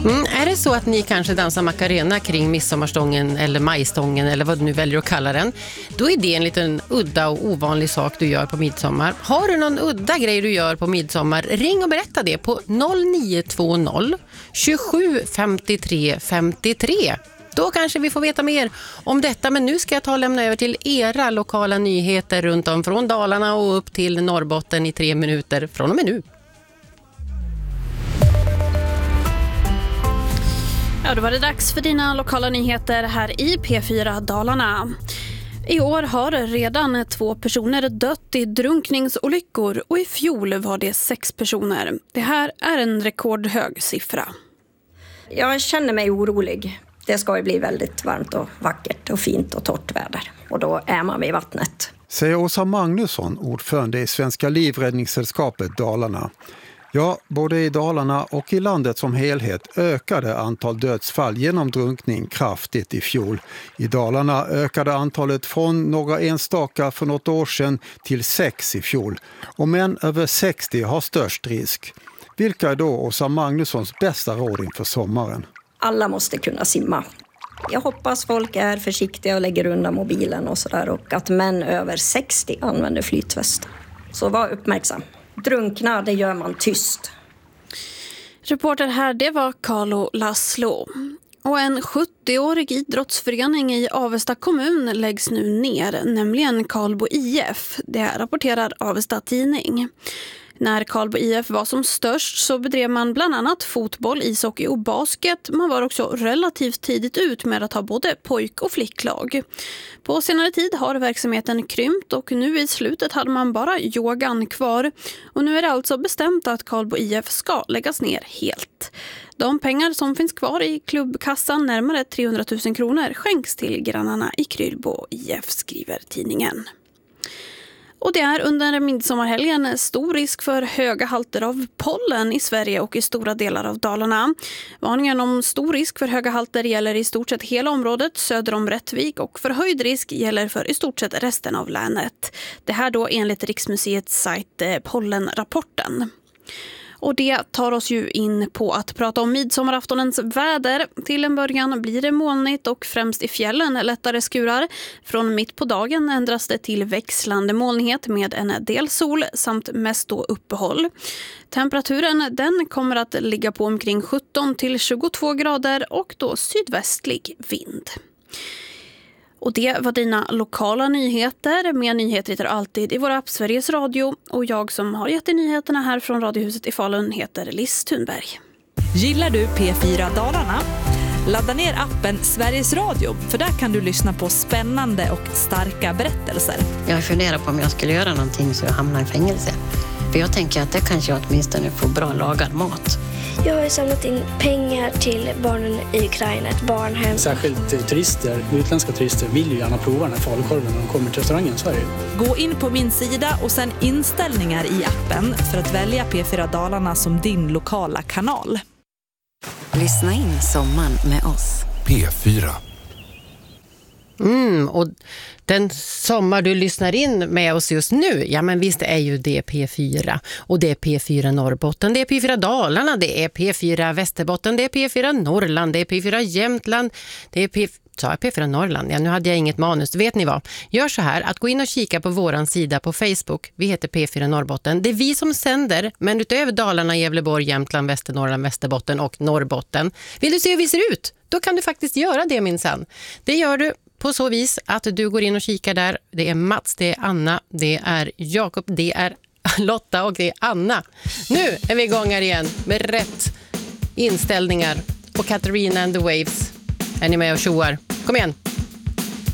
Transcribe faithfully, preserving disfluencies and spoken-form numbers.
Mm, är det så att ni kanske dansar macarena kring midsommarstången eller majstången eller vad du nu väljer att kalla den, då är det en liten udda och ovanlig sak du gör på midsommar. Har du någon udda grej du gör på midsommar, ring och berätta det på noll nio två noll tjugosju femtiotre femtiotre. Då kanske vi får veta mer om detta, men nu ska jag ta och lämna över till era lokala nyheter runt om från Dalarna och upp till Norrbotten i tre minuter från och med nu. Ja, då var det dags för dina lokala nyheter här i P fyra Dalarna. I år har redan två personer dött i drunkningsolyckor och i fjol var det sex personer. Det här är en rekordhög siffra. Jag känner mig orolig. Det ska ju bli väldigt varmt och vackert och fint och torrt väder. Och då är man vid vattnet. Säger Åsa Magnusson, ordförande i Svenska livräddningssällskapet Dalarna. Ja, både i Dalarna och i landet som helhet ökade antal dödsfall genom drunkning kraftigt i fjol. I Dalarna ökade antalet från några enstaka för något år sedan till sex i fjol. Och män över sextio har störst risk. Vilka är då Åsa Magnussons bästa råd inför sommaren? Alla måste kunna simma. Jag hoppas folk är försiktiga och lägger undan mobilen och sådär. Och att män över sextio använder flytväst. Så var uppmärksam. Drunkna, det gör man tyst. Reporter här, det var Carlo Laszlo. Och en sjuttioårig idrottsförening i Avesta kommun läggs nu ner, nämligen Karlbo I F. Det rapporterar Avesta Tidning. När Karlbo I F var som störst så bedrev man bland annat fotboll, ishockey och basket. Man var också relativt tidigt ut med att ha både pojk- och flicklag. På senare tid har verksamheten krympt och nu i slutet hade man bara yogan kvar. Och nu är det alltså bestämt att Karlbo I F ska läggas ner helt. De pengar som finns kvar i klubbkassan, närmare trehundratusen kronor, skänks till grannarna i Krylbo I F, skriver tidningen. Och det är under midsommarhelgen stor risk för höga halter av pollen i Sverige och i stora delar av Dalarna. Varningen om stor risk för höga halter gäller i stort sett hela området söder om Rättvik och förhöjd risk gäller för i stort sett resten av länet. Det här då enligt Riksmuseets sajt Pollenrapporten. Och det tar oss ju in på att prata om midsommaraftonens väder. Till en början blir det molnigt och främst i fjällen lättare skurar. Från mitt på dagen ändras det till växlande molnighet med en del sol samt mest då uppehåll. Temperaturen den kommer att ligga på omkring sjutton till tjugotvå grader och då sydvästlig vind. Och det var dina lokala nyheter. Mer nyheter hittar alltid i vår app Sveriges Radio. Och jag som har gett nyheterna här från Radiohuset i Falun heter Liz Thunberg. Gillar du P fyra Dalarna? Ladda ner appen Sveriges Radio, för där kan du lyssna på spännande och starka berättelser. Jag funderar på om jag skulle göra någonting så jag hamnar i fängelse. För jag tänker att det kanske jag åtminstone får bra lagad mat. Jag har samlat in pengar till barnen i Ukraina, ett barnhem. Särskilt turister, utländska turister vill ju gärna prova den här falukorven när de kommer till restaurangen i Sverige. Gå in på min sida och sen inställningar i appen för att välja P fyra Dalarna som din lokala kanal. Lyssna in sommaren med oss. P fyra. Mm, och den sommar du lyssnar in med oss just nu, ja men visst är ju det P fyra. Och det är P fyra Norrbotten, det är P fyra Dalarna, det är P fyra Västerbotten, det är P fyra Norrland, det är P fyra Jämtland, det är P fyra... sa P fyra Norrland. Ja, nu hade jag inget manus. Vet ni vad? Gör så här att gå in och kika på våran sida på Facebook. Vi heter P fyra Norrbotten. Det är vi som sänder, men utöver Dalarna, Gävleborg, Jämtland, Västernorrland, Västerbotten och Norrbotten. Vill du se hur vi ser ut? Då kan du faktiskt göra det minsann. Det gör du på så vis att du går in och kikar där. Det är Mats, det är Anna, det är Jakob, det är Lotta och det är Anna. Nu är vi igång här igen med rätt inställningar. Och Katarina and the Waves. Är ni med och tjoar? Kom igen!